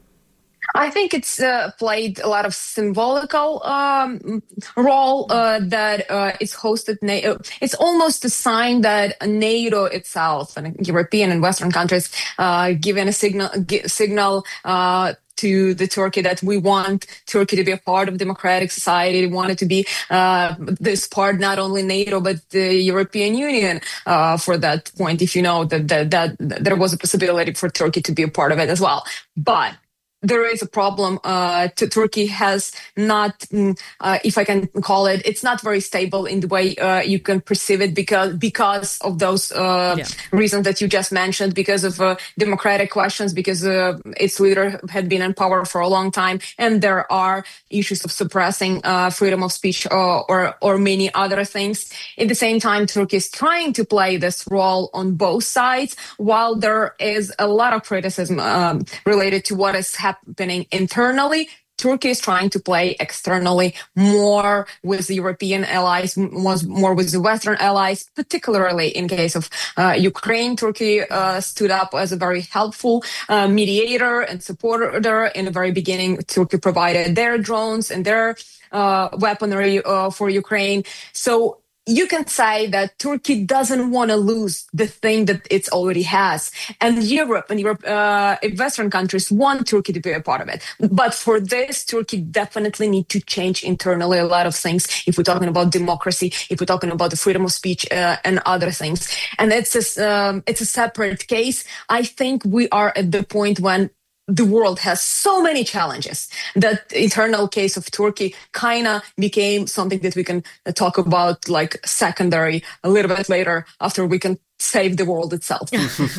I think it's uh, played a lot of symbolical um, role uh, that uh, it's hosted NATO. It's almost a sign that NATO itself and European and Western countries uh, given a signal g- signal uh, to the Turkey that we want Turkey to be a part of democratic society. We want it to be uh, this part, not only NATO, but the European Union uh, for that point, if you know that, that, that, that there was a possibility for Turkey to be a part of it as well. But there is a problem. Uh, t- Turkey has not, uh, if I can call it, it's not very stable in the way uh, you can perceive it because because of those uh, yeah. reasons that you just mentioned, because of uh, democratic questions, because uh, its leader had been in power for a long time, and there are issues of suppressing uh, freedom of speech or, or or many other things. At the same time, Turkey is trying to play this role on both sides, while there is a lot of criticism um, related to what is happening happening internally. Turkey is trying to play externally more with the European allies, more with the Western allies, particularly in case of uh, Ukraine. Turkey uh, stood up as a very helpful uh, mediator and supporter. In the very beginning, Turkey provided their drones and their uh, weaponry uh, for Ukraine. So you can say that Turkey doesn't want to lose the thing that it already has. And Europe and Europe, uh, Western countries want Turkey to be a part of it. But for this, Turkey definitely need to change internally a lot of things. If we're talking about democracy, if we're talking about the freedom of speech uh, and other things. And it's a, um, it's a separate case. I think we are at the point when the world has so many challenges that the internal case of Turkey kind of became something that we can talk about like secondary a little bit later after we can save the world itself.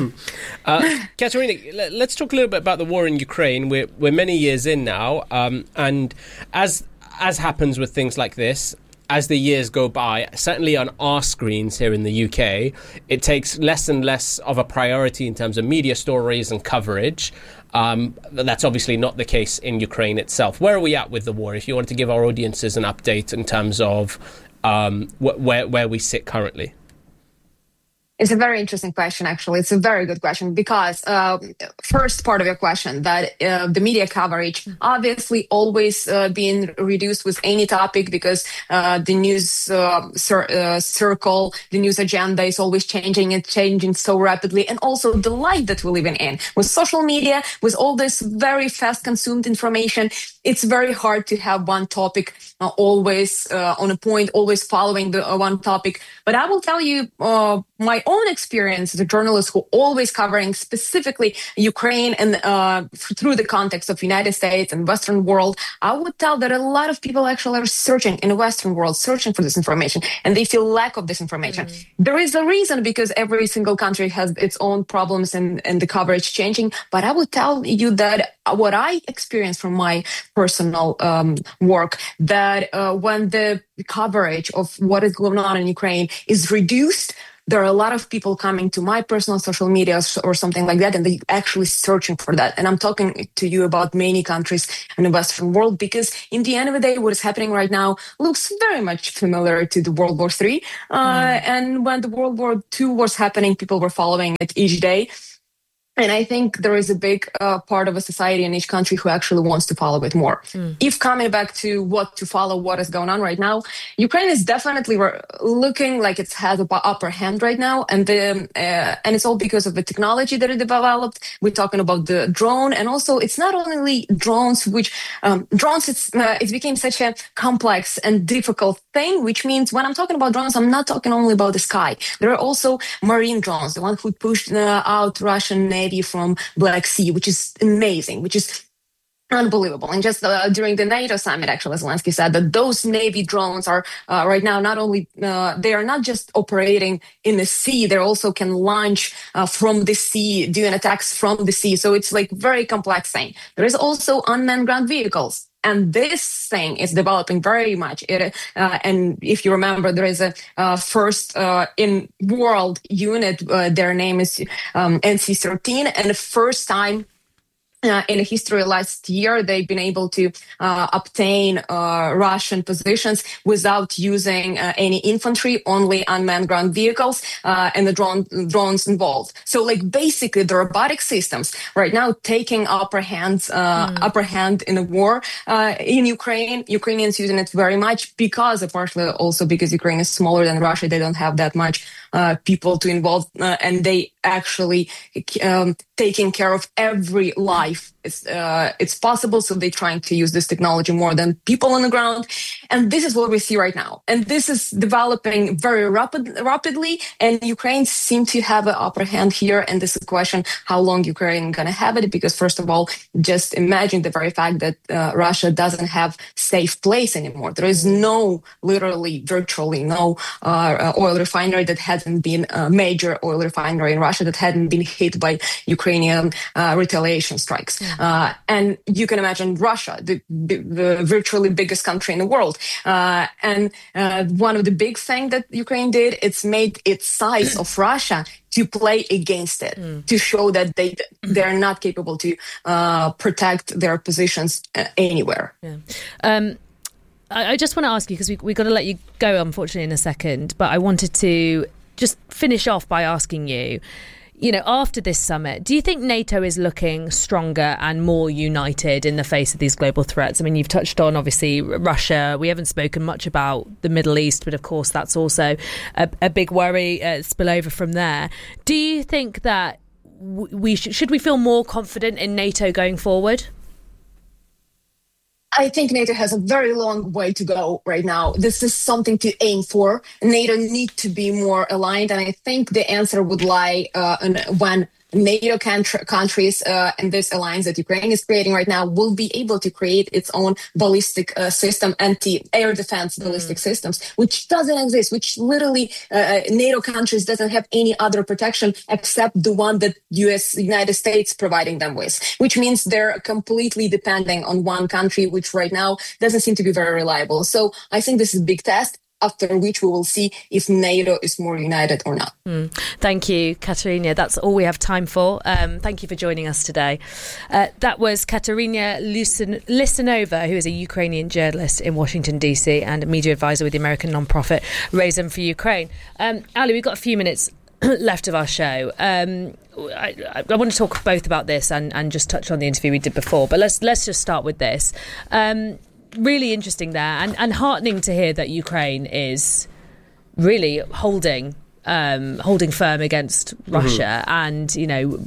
uh, Katerina, let's talk a little bit about the war in Ukraine. We're, we're many years in now, um, and as as happens with things like this, as the years go by, certainly on our screens here in the U K, it takes less and less of a priority in terms of media stories and coverage. Um, that's obviously not the case in Ukraine itself. Where are we at with the war? If you wanted to give our audiences an update in terms of um, wh- where where we sit currently. It's a very interesting question, actually. It's a very good question because uh, first part of your question, that uh, the media coverage obviously always uh, being reduced with any topic because uh, the news uh, cir- uh, circle, the news agenda is always changing and changing so rapidly. And also the life that we're living in with social media, with all this very fast consumed information, it's very hard to have one topic uh, always uh, on a point, always following the uh, one topic. But I will tell you uh, my own experience as a journalist who always covering specifically Ukraine and uh, through the context of United States and Western world, I would tell that a lot of people actually are searching in the Western world, searching for this information, and they feel lack of this information. Mm. There is a reason because every single country has its own problems and, and the coverage changing. But I would tell you that what I experienced from my personal um, work, that uh, when the coverage of what is going on in Ukraine is reduced, there are a lot of people coming to my personal social media or something like that, and they actually searching for that. And I'm talking to you about many countries in the Western world, because in the end of the day, what is happening right now looks very much familiar to the World War Three. Uh, mm. And when the World War Two was happening, people were following it each day. And I think there is a big uh, part of a society in each country who actually wants to follow it more. Mm. If coming back to what to follow, what is going on right now, Ukraine is definitely looking like it has an upper hand right now. And the, uh, and it's all because of the technology that it developed. We're talking about the drone. And also, it's not only drones, which um, drones, it's, uh, it became such a complex and difficult thing, which means when I'm talking about drones, I'm not talking only about the sky. There are also marine drones, the one who pushed uh, out Russian Navy from Black Sea, which is amazing, which is unbelievable. And just uh, during the NATO summit, actually, Zelensky said that those Navy drones are uh, right now not only, uh, they are not just operating in the sea, they also can launch uh, from the sea, doing attacks from the sea. So it's like very complex thing. There is also unmanned ground vehicles. And this thing is developing very much. It, uh, and if you remember, there is a uh, first uh, in world unit. Uh, their name is um, N C thirteen, and the first time Uh, in history last year, they've been able to uh, obtain uh, Russian positions without using uh, any infantry, only unmanned ground vehicles uh, and the drone drones involved. So, like basically, the robotic systems right now taking upper hands, uh, mm. upper hand in the war uh, in Ukraine. Ukrainians using it very much because, partially also because Ukraine is smaller than Russia, they don't have that much uh, people to involve, uh, and they actually um, taking care of every life. It's uh, it's possible, so they're trying to use this technology more than people on the ground, and this is what we see right now. And this is developing very rapid, rapidly, and Ukraine seem to have an upper hand here. And this is a question: how long Ukraine gonna have it? Because first of all, just imagine the very fact that uh, Russia doesn't have safe place anymore. There is no, literally, virtually no uh, oil refinery that hasn't been a major oil refinery in Russia that hadn't been hit by Ukrainian uh, retaliation strikes. Uh, and you can imagine Russia, the, the, the virtually biggest country in the world. Uh, and uh, one of the big things that Ukraine did, it's made its size of Russia to play against it, mm. to show that they they're not capable to uh, protect their positions uh, anywhere. Yeah. Um, I, I just want to ask you, because we we got to let you go, unfortunately, in a second. But I wanted to just finish off by asking you, you know, after this summit, do you think NATO is looking stronger and more united in the face of these global threats? I mean, you've touched on, obviously, Russia. We haven't spoken much about the Middle East, but of course, that's also a, a big worry, uh, spillover from there. Do you think that we sh- should we feel more confident in NATO going forward? I think NATO has a very long way to go right now. This is something to aim for. NATO need to be more aligned, and I think the answer would lie uh, in when NATO country, countries uh, and this alliance that Ukraine is creating right now will be able to create its own ballistic uh, system, anti-air defense ballistic mm. systems, which doesn't exist, which literally uh, NATO countries doesn't have any other protection except the one that U S United States providing them with, which means they're completely depending on one country, which right now doesn't seem to be very reliable. So I think this is a big test, after which we will see if NATO is more united or not. Mm. Thank you, Katerina. That's all we have time for. Um, thank you for joining us today. Uh, that was Katerina Lysen- Lisanova, who is a Ukrainian journalist in Washington, D C and a media advisor with the American nonprofit Raison for Ukraine. Um, Ali, we've got a few minutes left of our show. Um, I, I, I want to talk both about this and, and just touch on the interview we did before, but let's let's just start with this. Um, really interesting there, and, and heartening to hear that Ukraine is really holding um, holding firm against Russia mm-hmm. and, you know,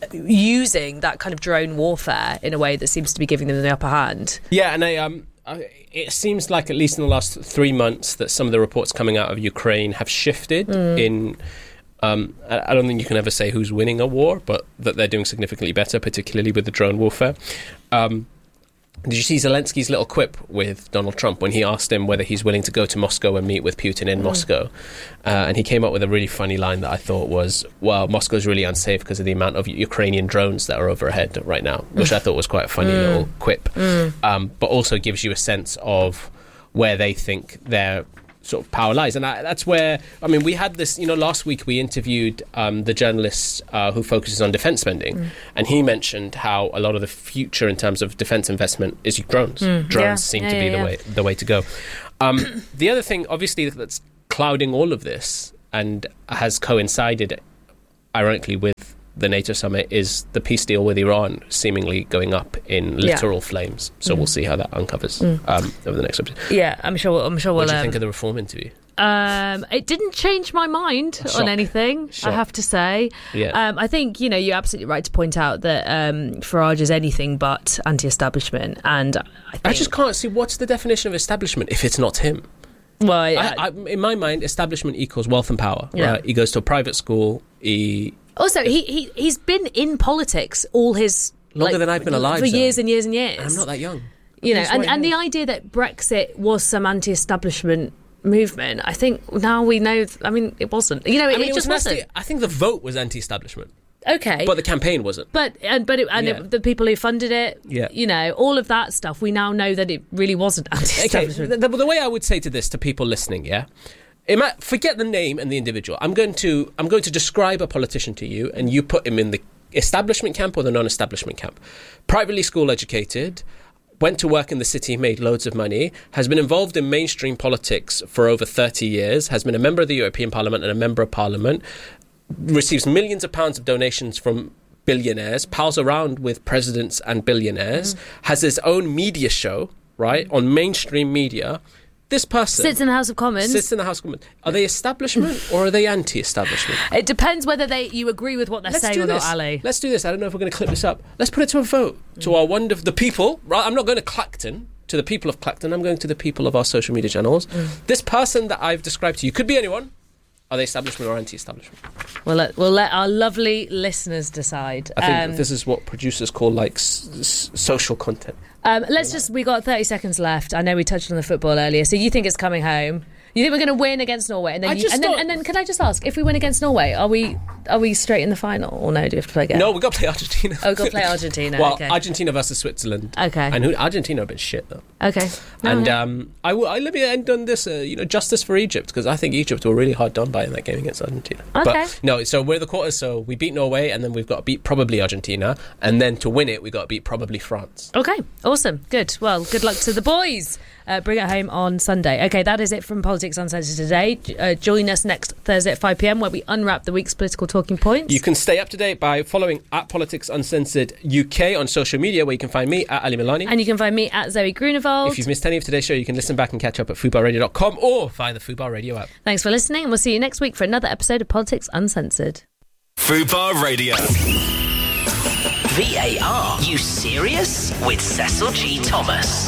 using that kind of drone warfare in a way that seems to be giving them the upper hand. Yeah, and I, um, I, it seems like at least in the last three months that some of the reports coming out of Ukraine have shifted mm. in... Um, I don't think you can ever say who's winning a war, but that they're doing significantly better, particularly with the drone warfare. Um, did you see Zelensky's little quip with Donald Trump when he asked him whether he's willing to go to Moscow and meet with Putin in mm. Moscow? Uh, and he came up with a really funny line that I thought was, well, Moscow's really unsafe because of the amount of Ukrainian drones that are overhead right now, which I thought was quite a funny mm. little quip. Mm. Um, but also gives you a sense of where they think they're sort of power lies. And I, that's where, I mean, we had this, you know, last week we interviewed um, the journalist uh, who focuses on defence spending, mm. and he mentioned how a lot of the future in terms of defence investment is drones. Mm. Drones yeah. seem yeah, to be yeah, the yeah. way the way to go. Um, the other thing, obviously, that's clouding all of this and has coincided, ironically, with the NATO summit is the peace deal with Iran seemingly going up in literal yeah. flames. So mm. we'll see how that uncovers mm. um, over the next episode. Yeah, I'm sure. I'm sure. What we'll, do you um, think of the reform interview? Um, it didn't change my mind Shock. on anything, Shock. I have to say. Yeah. Um, I think, you know, you're absolutely right to point out that um, Farage is anything but anti-establishment, and I, think I just can't see what's the definition of establishment if it's not him. Well, yeah. I, I, in my mind, establishment equals wealth and power. Yeah. Right? He goes to a private school. He also he he he's been in politics all his longer like, than I've been alive for so. years and years and years. And I'm not that young. You know, and, and the idea that Brexit was some anti-establishment movement, I think now we know. I mean, it wasn't. You know, it, I mean, it, it just was wasn't. nasty. I think the vote was anti-establishment. Okay, but the campaign wasn't. But and but it, and yeah. it, the people who funded it, yeah. you know, all of that stuff. We now know that it really wasn't anti-establishment. Okay, the, the, the way I would say to this to people listening, yeah, it might, forget the name and the individual. I'm going to I'm going to describe a politician to you, and you put him in the establishment camp or the non-establishment camp. Privately school educated, went to work in the city, made loads of money, has been involved in mainstream politics for over thirty years, has been a member of the European Parliament and a member of Parliament, receives millions of pounds of donations from billionaires, pals around with presidents and billionaires, mm. has his own media show, right, on mainstream media. This person sits in the House of Commons. Sits in the House of Commons. Are they establishment or are they anti-establishment? It depends whether they you agree with what they're Let's saying do or this. not, Ali. Let's do this. I don't know if we're going to clip this up. Let's put it to a vote. Mm. To our wonderful... The people... Right, I'm not going to Clacton. To the people of Clacton. I'm going to the people of our social media channels. Mm. This person that I've described to you could be anyone. Are they establishment or anti-establishment? We'll let, we'll let our lovely listeners decide. I think um, this is what producers call, like, s- s- social content. Um, let's just, we got thirty seconds left. I know we touched on the football earlier. So you think it's coming home? You think we're going to win against Norway? And then, I you, just and, then thought- and then, can I just ask, if we win against Norway, are we are we straight in the final? Or no, do we have to play again? No, we've got to play Argentina. Oh, we've got to play Argentina. Well, okay. Argentina versus Switzerland. Okay. And who, Argentina have been shit, though. Okay. No, and no. um, I, will, I let me end on this, uh, you know, justice for Egypt, because I think Egypt were really hard done by in that game against Argentina. Okay. But no, so we're the quarters, so we beat Norway, and then we've got to beat probably Argentina, and then to win it, we've got to beat probably France. Okay, awesome. Good. Well, good luck to the boys. Uh, bring it home on Sunday. Okay, that is it from Politics Uncensored today. Uh, join us next Thursday at five p.m. where we unwrap the week's political talking points. You can stay up to date by following at Politics Uncensored U K on social media, where you can find me at Ali Milani. And you can find me at Zoe Grunewald. If you've missed any of today's show, you can listen back and catch up at foodbar radio dot com or via the Foodbar Radio app. Thanks for listening, and we'll see you next week for another episode of Politics Uncensored. Foodbar Radio. V A R? You serious? With Cecil G. Thomas.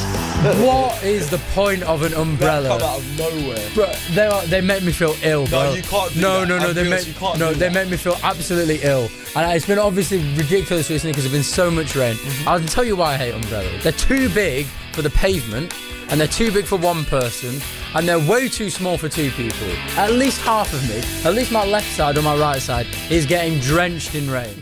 What is the point of an umbrella? That come out of nowhere. Bro, they are, they make me feel ill, bro. No, you can't do no, that. No, no, no. They Ambulance, make you can't no, do they that. make me feel absolutely ill, and it's been obviously ridiculous recently because there's been so much rain. Mm-hmm. I'll tell you why I hate umbrellas. They're too big for the pavement, and they're too big for one person, and they're way too small for two people. At least half of me, at least my left side or my right side, is getting drenched in rain.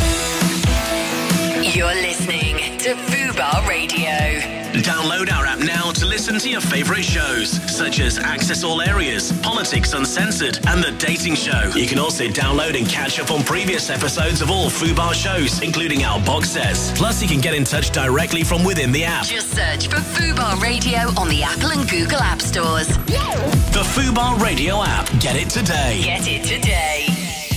You're listening to Fubar Radio. Download our app now to listen to your favourite shows, such as Access All Areas, Politics Uncensored, and The Dating Show. You can also download and catch up on previous episodes of all Fubar shows, including our box sets. Plus, you can get in touch directly from within the app. Just search for Fubar Radio on the Apple and Google App Stores. The Fubar Radio app. Get it today. Get it today.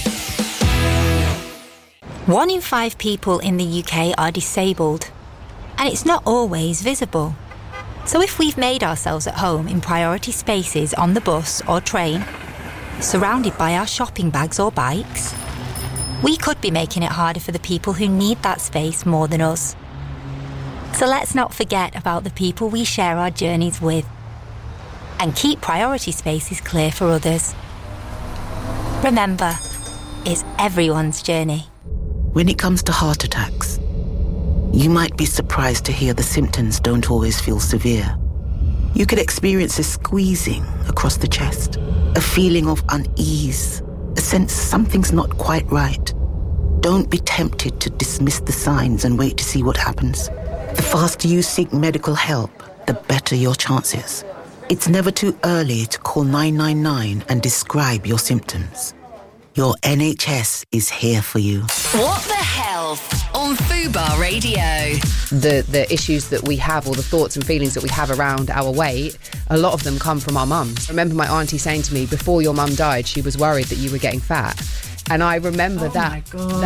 One in five people in the U K are disabled, and it's not always visible. So if we've made ourselves at home in priority spaces on the bus or train, surrounded by our shopping bags or bikes, we could be making it harder for the people who need that space more than us. So let's not forget about the people we share our journeys with, and keep priority spaces clear for others. Remember, it's everyone's journey. When it comes to heart attacks, you might be surprised to hear the symptoms don't always feel severe. You could experience a squeezing across the chest, a feeling of unease, a sense something's not quite right. Don't be tempted to dismiss the signs and wait to see what happens. The faster you seek medical help, the better your chances. It's never too early to call nine nine nine and describe your symptoms. Your N H S is here for you. What the Health on Fubar Radio. The the issues that we have, or the thoughts and feelings that we have around our weight, a lot of them come from our mums. I remember my auntie saying to me, before your mum died, she was worried that you were getting fat. And I remember Oh that, my God.